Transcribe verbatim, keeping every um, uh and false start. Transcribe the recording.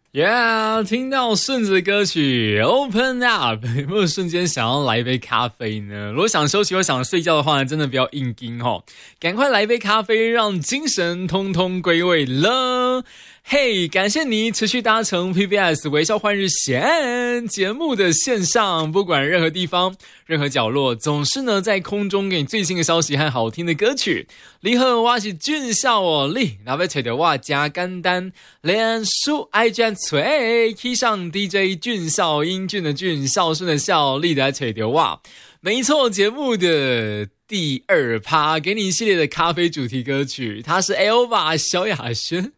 Yeah， 听到顺子的歌曲 Open Up， 有没有瞬间想要来一杯咖啡呢？如果想休息或想睡觉的话呢，真的不要硬盯哦，赶快来一杯咖啡，让精神通通归位了。嘿、hey, 感谢你持续搭乘 P B S 微笑换日线节目的线上，不管任何地方任何角落，总是呢在空中给你最新的消息和好听的歌曲。你好，我是俊孝哦，你那边找到我加简单，脸书 I G 吹，K 上 D J 俊孝，英俊的俊，孝顺的孝，你来找到我。没错，节目的第二趴给你一系列的咖啡主题歌曲，它是 Elva 萧亚轩